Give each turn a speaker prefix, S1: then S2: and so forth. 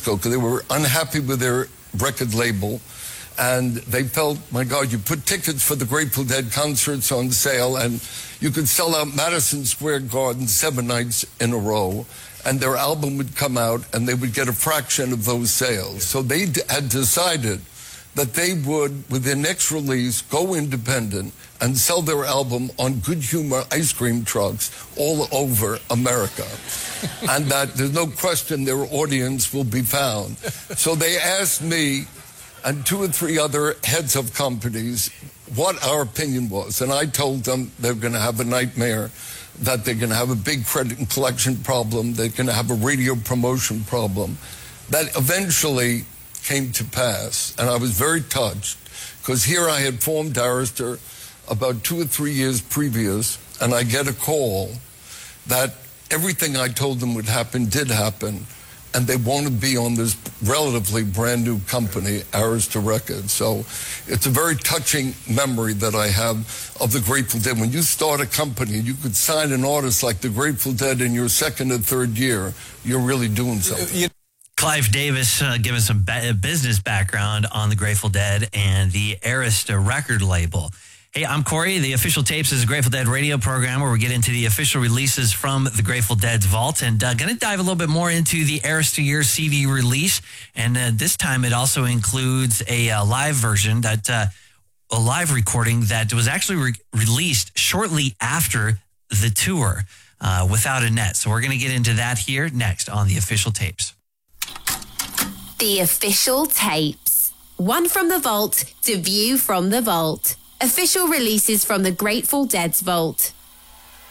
S1: Francisco because they were unhappy with their record label. And they felt, my God, you put tickets for the Grateful Dead concerts on sale and you could sell out Madison Square Garden 7 nights in a row, and their album would come out and they would get a fraction of those sales. So they had decided that they would, with their next release, go independent and sell their album on Good Humor ice cream trucks all over America. And that there's no question their audience will be found. So they asked me and 2 or 3 other heads of companies what our opinion was. And I told them they're going to have a nightmare, that they're going to have a big credit and collection problem, they're going to have a radio promotion problem. That eventually came to pass, and I was very touched, because here I had formed Arista about 2 or 3 years previous, and I get a call that everything I told them would happen did happen, and they want to be on this relatively brand new company, Arista Records. So it's a very touching memory that I have of the Grateful Dead. When you start a company, you could sign an artist like the Grateful Dead in your 2nd or 3rd year, you're really doing something.
S2: Clive Davis giving some business background on the Grateful Dead and the Arista record label. Hey, I'm Corey. The Official Tapes is a Grateful Dead radio program where we get into the official releases from the Grateful Dead's vault, and going to dive a little bit more into the Arista Year CD release. And this time it also includes a live version, a live recording that was actually released shortly after the tour without a net. So we're going to get into that here next on the Official Tapes.
S3: The Official Tapes. One from the vault to view from the vault. Official releases from the Grateful Dead's vault.